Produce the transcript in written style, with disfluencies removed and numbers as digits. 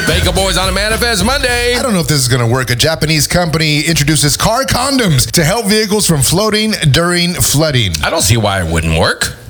Baker Boys on a Manifest Monday. I don't know if this is going to work. A Japanese company introduces car condoms to help vehicles from floating during flooding. I don't see why it wouldn't work.